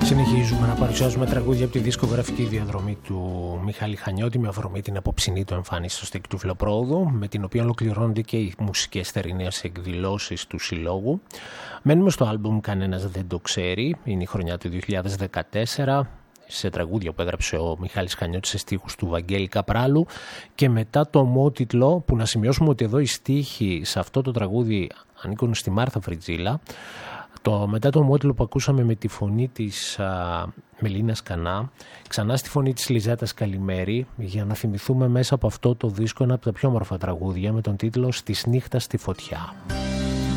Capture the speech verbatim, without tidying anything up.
Συνεχίζουμε να παρουσιάζουμε τραγούδια από τη δισκογραφική διαδρομή του Μιχάλη Χανιώτη με αφορμή την απόψινή του εμφάνιση στο Στέκι του Φιλοπρόοδου, με την οποία ολοκληρώνονται και οι μουσικές θερινές εκδηλώσεις του Συλλόγου. Μένουμε στο άλμπουμ «Κανένας δεν το ξέρει», είναι η χρονιά του δύο χιλιάδες δεκατέσσερα, σε τραγούδια που έγραψε ο Μιχάλης Χανιώτης σε στίχους του Βαγγέλη Καπράλου, και μετά το ομότιτλο, που να σημειώσουμε ότι εδώ οι στίχοι σε αυτό το τραγούδι ανήκουν στη Μάρθα Φριτζίλα. Το, μετά το ομότιτλο που ακούσαμε με τη φωνή της α, Μελίνας Κανά, ξανά στη φωνή της Λιζάτας Καλημέρη, για να θυμηθούμε μέσα από αυτό το δίσκο ένα από τα πιο όμορφα τραγούδια με τον τίτλο «Στις νύχτα στη φωτιά».